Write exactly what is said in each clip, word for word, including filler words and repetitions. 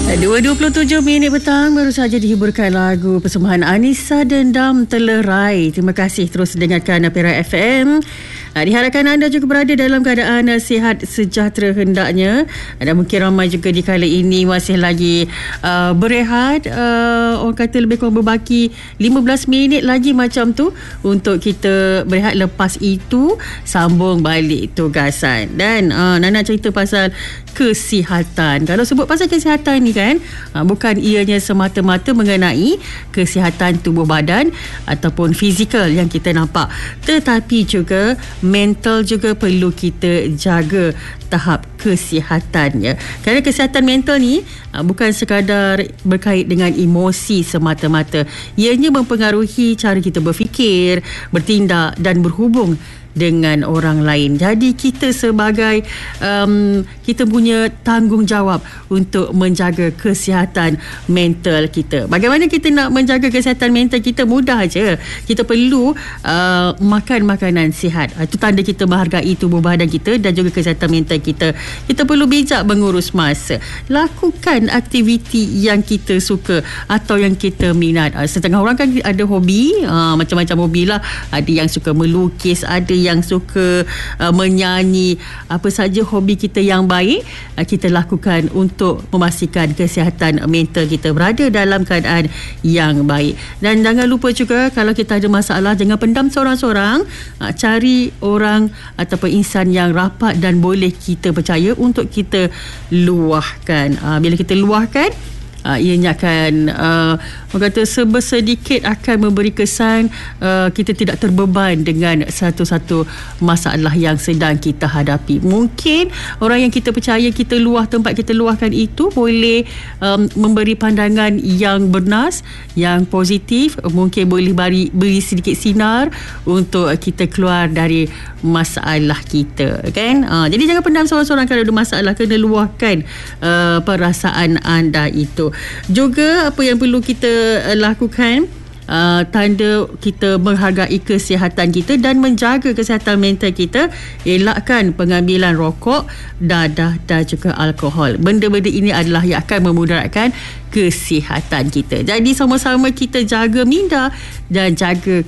dua dua puluh tujuh minit petang baru saja dihiburkan lagu persembahan Anissa Dendam Telerai. Terima kasih terus dengarkan Perak F M. Diharapkan anda juga berada dalam keadaan sihat sejahtera hendaknya. Dan mungkin ramai juga di kala ini masih lagi uh, berehat. Uh, orang kata lebih kurang berbaki lima belas minit lagi macam tu untuk kita berehat. Lepas itu sambung balik tugasan. Dan uh, Nana cerita pasal kesihatan. Kalau sebut pasal kesihatan ni kan, uh, bukan ianya semata-mata mengenai kesihatan tubuh badan ataupun fizikal yang kita nampak, tetapi juga mental juga perlu kita jaga tahap kesihatannya. Kerana kesihatan mental ni uh, bukan sekadar berkait dengan emosi semata-mata. Ianya mempengaruhi cara kita berfikir, bertindak dan berhubung dengan orang lain. Jadi kita sebagai um, kita punya tanggungjawab untuk menjaga kesihatan mental kita. Bagaimana kita nak menjaga kesihatan mental kita? Mudah aja. Kita perlu uh, makan makanan sihat. Itu tanda kita menghargai tubuh badan kita dan juga kesihatan mental kita. Kita perlu bijak mengurus masa. Lakukan aktiviti yang kita suka atau yang kita minat. Setengah orang kan ada hobi, uh, macam-macam hobi lah. Ada yang suka melukis, ada yang suka uh, menyanyi. Apa saja hobi kita yang baik, uh, kita lakukan untuk memastikan kesihatan mental kita berada dalam keadaan yang baik. Dan jangan lupa juga, kalau kita ada masalah, jangan pendam seorang-seorang. Uh, cari orang ataupun insan yang rapat dan boleh kita percaya untuk kita luahkan. Uh, bila kita luahkan, Uh, ianya akan uh, orang kata sebersedikit akan memberi kesan uh, kita tidak terbeban dengan satu-satu masalah yang sedang kita hadapi. Mungkin orang yang kita percaya kita luah, tempat kita luahkan itu boleh um, memberi pandangan yang bernas, yang positif, mungkin boleh beri, beri sedikit sinar untuk kita keluar dari masalah kita, kan? Uh, jadi jangan pendam seorang-seorang kalau ada masalah, kena luahkan uh, perasaan anda itu. Juga apa yang perlu kita uh, lakukan, uh, tanda kita menghargai kesihatan kita dan menjaga kesihatan mental kita, elakkan pengambilan rokok, dadah dan juga alkohol. Benda-benda ini adalah yang akan memudaratkan kesihatan kita. Jadi sama-sama kita jaga minda dan jaga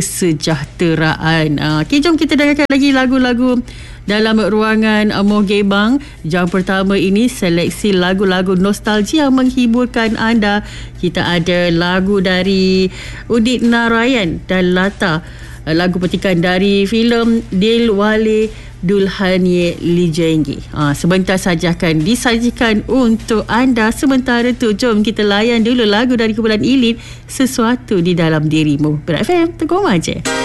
kesejahteraan. Uh, okay, jom kita dengarkan lagi lagu-lagu dalam ruangan uh, Mogebang. Jam pertama ini seleksi lagu-lagu nostalgia yang menghiburkan anda. Kita ada lagu dari Udit Narayan dan Lata, uh, lagu petikan dari filem Dilwale Dulhaniye Le Jayenge. Ha, sebentar saja akan disajikan untuk anda. Sementara tu jom kita layan dulu lagu dari kumpulan Elite, Sesuatu di Dalam Dirimu. Perak F M, teguh aja.